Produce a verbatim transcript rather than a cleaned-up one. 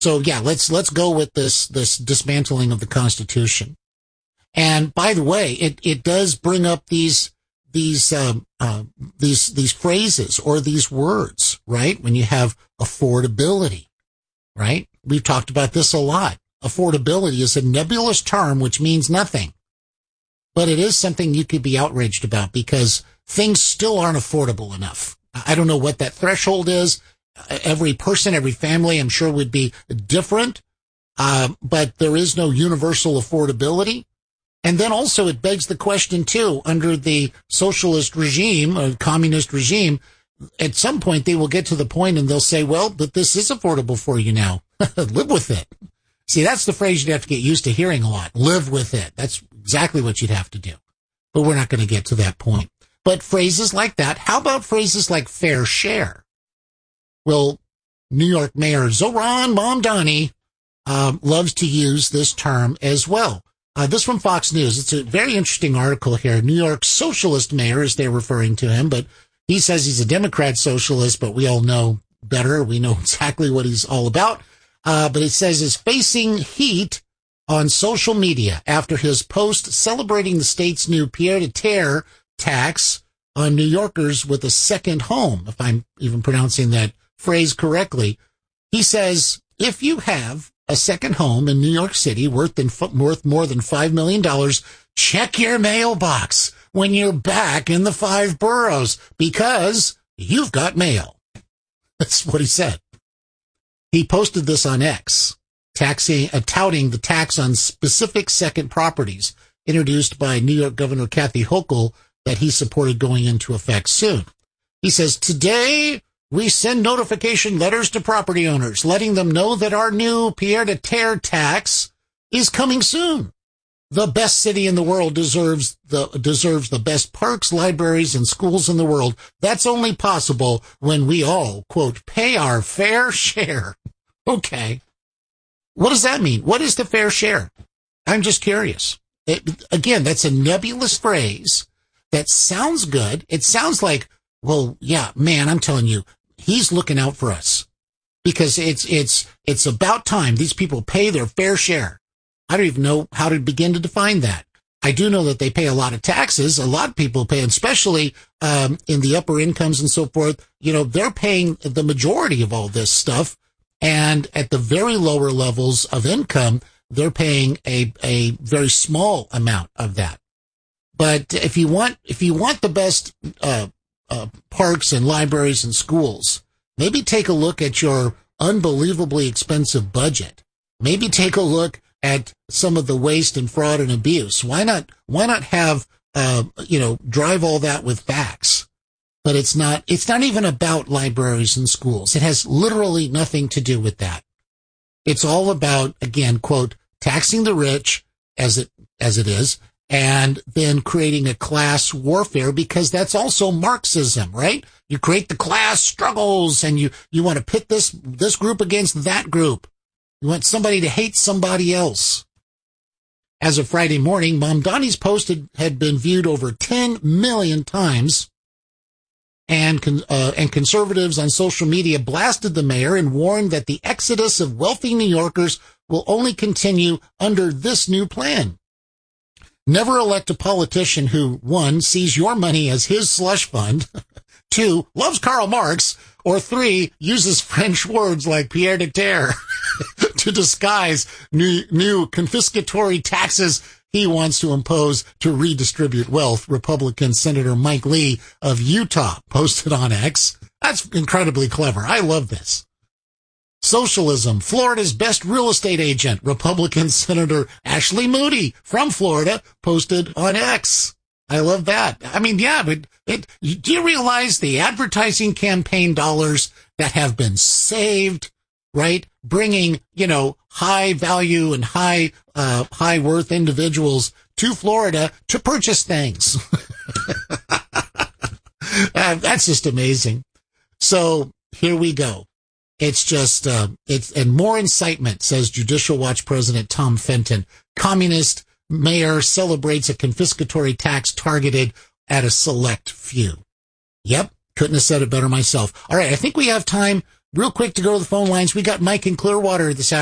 So yeah, let's let's go with this this dismantling of the Constitution. And by the way, it it does bring up these these um, uh, these these phrases or these words, right? When you have affordability, right? We've talked about this a lot. Affordability is a nebulous term which means nothing, but it is something you could be outraged about because things still aren't affordable enough. I don't know what that threshold is. Every person, every family, I'm sure would be different, uh, but there is no universal affordability. And then also it begs the question, too, under the socialist regime or communist regime, at some point they will get to the point and they'll say, well, but this is affordable for you now. Live with it. See, that's the phrase you'd have to get used to hearing a lot. Live with it. That's exactly what you'd have to do. But we're not going to get to that point. But phrases like that, how about phrases like fair share? Well, New York Mayor Zohran Mamdani um, loves to use this term as well. Uh, this from Fox News. It's a very interesting article here. New York socialist mayor, as they're referring to him, but he says he's a Democrat socialist, but we all know better. We know exactly what he's all about. Uh, but it says is facing heat on social media after his post celebrating the state's new pied-à-terre tax on New Yorkers with a second home, if I'm even pronouncing that phrase correctly. He says, if you have a second home in New York City worth, than, worth more than five million dollars, check your mailbox when you're back in the five boroughs because you've got mail. That's what he said. He posted this on X, taxing, uh, touting the tax on specific second properties introduced by New York Governor Kathy Hochul that he supported going into effect soon. He says, today we send notification letters to property owners, letting them know that our new pied-à-terre tax is coming soon. The best city in the world deserves the deserves the best parks, libraries, and schools in the world. That's only possible when we all, quote, pay our fair share. Okay. What does that mean? What is the fair share? I'm just curious. It, again, that's a nebulous phrase that sounds good. It sounds like, well, yeah, man, I'm telling you, he's looking out for us because it's, it's, it's about time these people pay their fair share. I don't even know how to begin to define that. I do know that they pay a lot of taxes. A lot of people pay, especially um, in the upper incomes and so forth. You know, they're paying the majority of all this stuff. And at the very lower levels of income, they're paying a, a very small amount of that. But if you want, if you want the best uh, uh, parks and libraries and schools, maybe take a look at your unbelievably expensive budget. Maybe take a look at some of the waste and fraud and abuse. Why not, why not have, uh, you know, drive all that with facts? But it's not, it's not even about libraries and schools. It has literally nothing to do with that. It's all about, again, quote, taxing the rich as it, as it is, and then creating a class warfare because that's also Marxism, right? You create the class struggles and you, you want to pit this, this group against that group. You want somebody to hate somebody else. As of Friday morning, Mamdani's post had, had been viewed over ten million times, and uh, and conservatives on social media blasted the mayor and warned that the exodus of wealthy New Yorkers will only continue under this new plan. Never elect a politician who, one, sees your money as his slush fund, two, loves Karl Marx, or three, uses French words like pied-à-terre to disguise new, new confiscatory taxes he wants to impose to redistribute wealth. Republican Senator Mike Lee of Utah posted on X. That's incredibly clever. I love this. Socialism, Florida's best real estate agent. Republican Senator Ashley Moody from Florida posted on X. I love that. I mean, yeah, but it, do you realize the advertising campaign dollars that have been saved, right? Bringing, you know, high value and high, uh, high worth individuals to Florida to purchase things. uh, that's just amazing. So here we go. It's just, uh, it's, and more incitement, says Judicial Watch President Tom Fenton. Communist mayor celebrates a confiscatory tax targeted at a select few. Yep. Couldn't have said it better myself. All right. I think we have time real quick to go to the phone lines. We got Mike in Clearwater this afternoon.